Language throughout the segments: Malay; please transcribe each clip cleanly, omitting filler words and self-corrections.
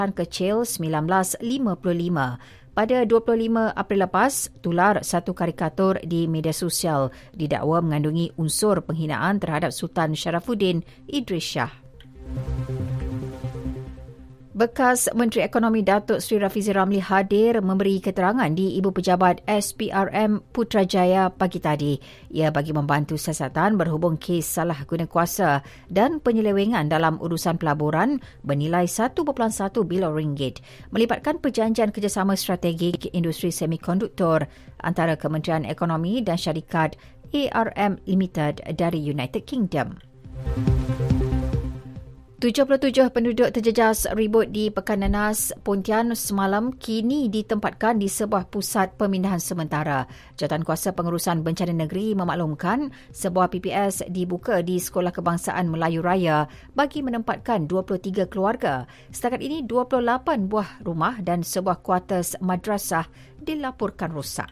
kecil 1955. Pada 25 April lepas, tular satu karikatur di media sosial didakwa mengandungi unsur penghinaan terhadap Sultan Sharafuddin Idris Shah. Bekas Menteri Ekonomi Datuk Seri Rafizi Ramli hadir memberi keterangan di Ibu Pejabat SPRM Putrajaya pagi tadi. Ia bagi membantu siasatan berhubung kes salah guna kuasa dan penyelewengan dalam urusan pelaburan bernilai 1.1 bilion ringgit melibatkan perjanjian kerjasama strategik industri semikonduktor antara Kementerian Ekonomi dan syarikat ARM Limited dari United Kingdom. 77 penduduk terjejas ribut di Pekan Nanas, Pontian semalam kini ditempatkan di sebuah pusat pemindahan sementara. Jawatankuasa Pengurusan Bencana Negeri memaklumkan sebuah PPS dibuka di Sekolah Kebangsaan Melayu Raya bagi menempatkan 23 keluarga. Setakat ini 28 buah rumah dan sebuah kuartus madrasah dilaporkan rosak.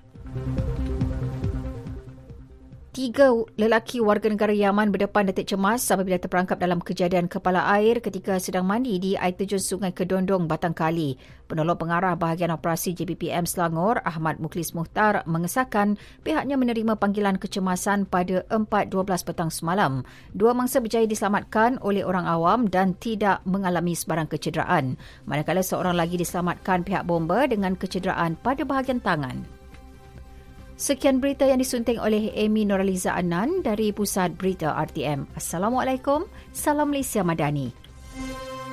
3 lelaki warga negara Yaman berdepan detik cemas apabila terperangkap dalam kejadian kepala air ketika sedang mandi di air terjun Sungai Kedondong, Batang Kali. Penolong pengarah bahagian operasi JPPM Selangor, Ahmad Mukhlis Muhtar, mengesahkan pihaknya menerima panggilan kecemasan pada 4.12 petang semalam. 2 mangsa berjaya diselamatkan oleh orang awam dan tidak mengalami sebarang kecederaan. Manakala seorang lagi diselamatkan pihak bomba dengan kecederaan pada bahagian tangan. Sekian berita yang disunting oleh Amy Noraliza Anan dari Pusat Berita RTM. Assalamualaikum, salam Malaysia Madani.